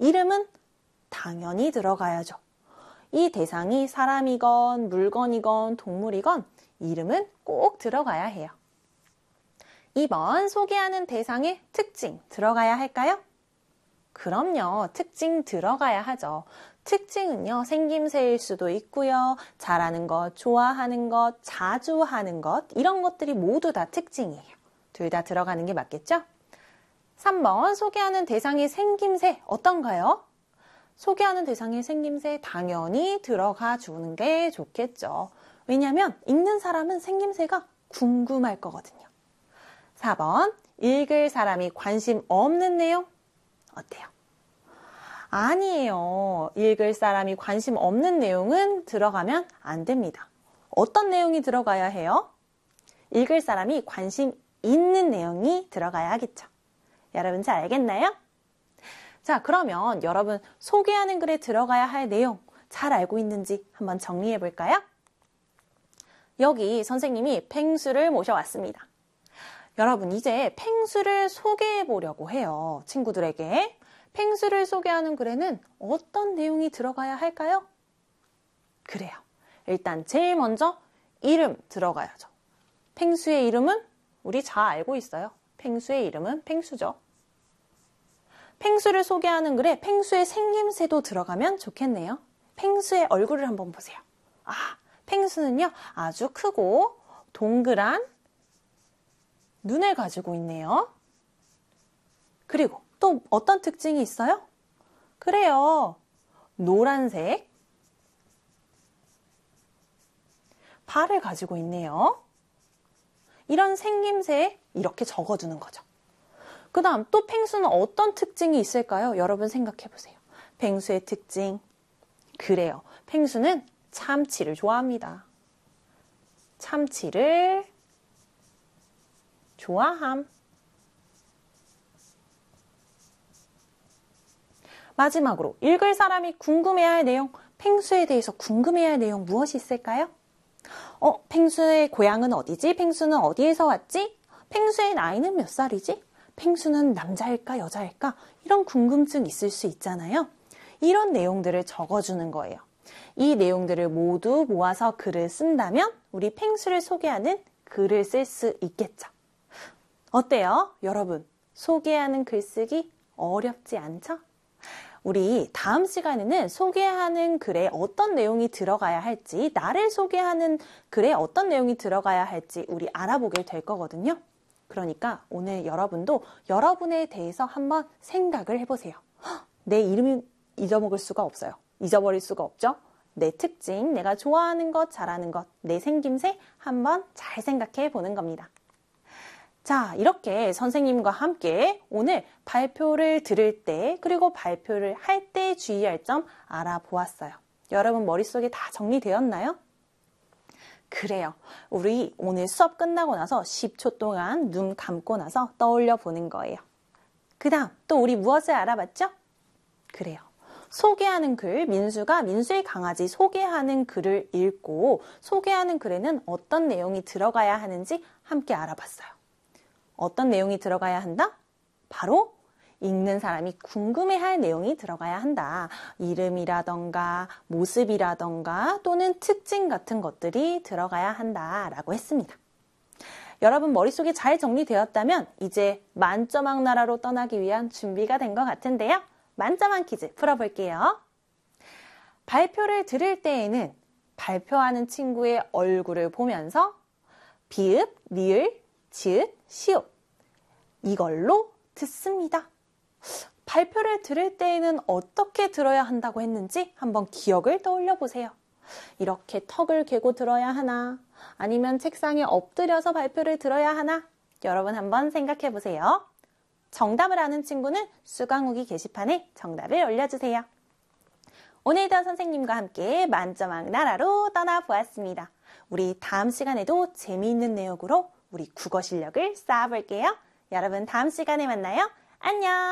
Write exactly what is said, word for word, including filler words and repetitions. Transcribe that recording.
이름은 당연히 들어가야죠. 이 대상이 사람이건 물건이건 동물이건 이름은 꼭 들어가야 해요. 이 번 소개하는 대상의 특징 들어가야 할까요? 그럼요. 특징 들어가야 하죠. 특징은요. 생김새일 수도 있고요. 잘하는 것, 좋아하는 것, 자주 하는 것 이런 것들이 모두 다 특징이에요. 둘 다 들어가는 게 맞겠죠? 삼 번 소개하는 대상의 생김새 어떤가요? 소개하는 대상의 생김새 당연히 들어가 주는 게 좋겠죠. 왜냐하면 읽는 사람은 생김새가 궁금할 거거든요. 사 번 읽을 사람이 관심 없는 내용 어때요? 아니에요. 읽을 사람이 관심 없는 내용은 들어가면 안 됩니다. 어떤 내용이 들어가야 해요? 읽을 사람이 관심 있는 내용이 들어가야 하겠죠. 여러분 잘 알겠나요? 자, 그러면 여러분 소개하는 글에 들어가야 할 내용 잘 알고 있는지 한번 정리해 볼까요? 여기 선생님이 펭수를 모셔왔습니다. 여러분 이제 펭수를 소개해 보려고 해요. 친구들에게. 펭수를 소개하는 글에는 어떤 내용이 들어가야 할까요? 그래요. 일단 제일 먼저 이름 들어가야죠. 펭수의 이름은 우리 잘 알고 있어요. 펭수의 이름은 펭수죠. 펭수를 소개하는 글에 펭수의 생김새도 들어가면 좋겠네요. 펭수의 얼굴을 한번 보세요. 아, 펭수는요 아주 크고 동그란 눈을 가지고 있네요. 그리고 또 어떤 특징이 있어요? 그래요. 노란색 발을 가지고 있네요. 이런 생김새에 이렇게 적어두는 거죠. 그 다음 또 펭수는 어떤 특징이 있을까요? 여러분 생각해 보세요. 펭수의 특징. 그래요. 펭수는 참치를 좋아합니다. 참치를 좋아함. 마지막으로 읽을 사람이 궁금해야 할 내용, 펭수에 대해서 궁금해야 할 내용 무엇이 있을까요? 어, 펭수의 고향은 어디지? 펭수는 어디에서 왔지? 펭수의 나이는 몇 살이지? 펭수는 남자일까 여자일까? 이런 궁금증 있을 수 있잖아요. 이런 내용들을 적어주는 거예요. 이 내용들을 모두 모아서 글을 쓴다면 우리 펭수를 소개하는 글을 쓸 수 있겠죠. 어때요? 여러분, 소개하는 글쓰기 어렵지 않죠? 우리 다음 시간에는 소개하는 글에 어떤 내용이 들어가야 할지, 나를 소개하는 글에 어떤 내용이 들어가야 할지 우리 알아보게 될 거거든요. 그러니까 오늘 여러분도 여러분에 대해서 한번 생각을 해보세요. 내 이름이 잊어먹을 수가 없어요. 잊어버릴 수가 없죠. 내 특징, 내가 좋아하는 것, 잘하는 것, 내 생김새 한번 잘 생각해 보는 겁니다. 자, 이렇게 선생님과 함께 오늘 발표를 들을 때 그리고 발표를 할 때 주의할 점 알아보았어요. 여러분 머릿속에 다 정리되었나요? 그래요. 우리 오늘 수업 끝나고 나서 십 초 동안 눈 감고 나서 떠올려 보는 거예요. 그 다음 또 우리 무엇을 알아봤죠? 그래요. 소개하는 글, 민수가 민수의 강아지 소개하는 글을 읽고 소개하는 글에는 어떤 내용이 들어가야 하는지 함께 알아봤어요. 어떤 내용이 들어가야 한다? 바로 읽는 사람이 궁금해할 내용이 들어가야 한다. 이름이라던가 모습이라던가 또는 특징 같은 것들이 들어가야 한다라고 했습니다. 여러분 머릿속에 잘 정리되었다면 이제 만점왕 나라로 떠나기 위한 준비가 된 것 같은데요. 만점왕 퀴즈 풀어볼게요. 발표를 들을 때에는 발표하는 친구의 얼굴을 보면서 비읍, 리을, 지읒, 시옷 이걸로 듣습니다. 발표를 들을 때에는 어떻게 들어야 한다고 했는지 한번 기억을 떠올려 보세요. 이렇게 턱을 괴고 들어야 하나? 아니면 책상에 엎드려서 발표를 들어야 하나? 여러분 한번 생각해 보세요. 정답을 아는 친구는 수강후기 게시판에 정답을 올려주세요. 오늘도 선생님과 함께 만점왕 나라로 떠나보았습니다. 우리 다음 시간에도 재미있는 내용으로 우리 국어 실력을 쌓아볼게요. 여러분 다음 시간에 만나요. 안녕!